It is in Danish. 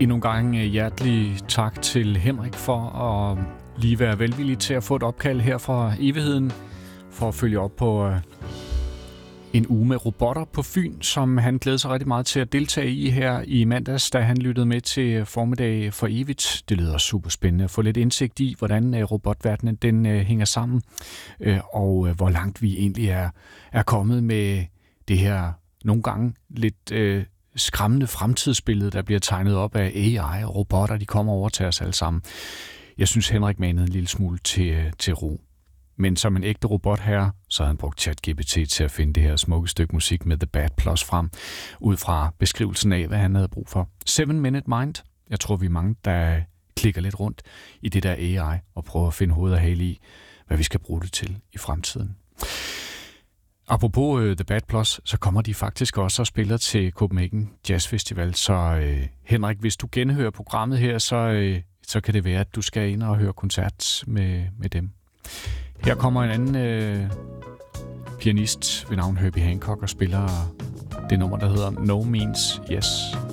Endnu en gang hjertelig tak til Henrik for at lige være velvillig til at få et opkald her fra evigheden, for at følge op på en uge med robotter på Fyn, som han glæder sig rigtig meget til at deltage i her i mandags, da han lyttede med til formiddag for evigt. Det lyder super spændende at få lidt indsigt i, hvordan robotverdenen den hænger sammen, og hvor langt vi egentlig er kommet med det her nogle gange lidt skræmmende fremtidsbillede, der bliver tegnet op af AI og robotter, de kommer over til os alle sammen. Jeg synes, Henrik manede en lille smule til ro. Men som en ægte robotherre, så havde han brugt ChatGPT til at finde det her smukke stykke musik med The Bad Plus frem, ud fra beskrivelsen af, hvad han havde brug for. 7-Minute Mind. Jeg tror, vi er mange, der klikker lidt rundt i det der AI og prøver at finde hoved og hale i, hvad vi skal bruge det til i fremtiden. Apropos The Bad Plus, så kommer de faktisk også og spiller til Copenhagen Jazz Festival. Så Henrik, hvis du genhører programmet her, så kan det være, at du skal ind og høre koncert med dem. Her kommer en anden pianist ved navn Herbie Hancock og spiller det nummer, der hedder No Means Yes.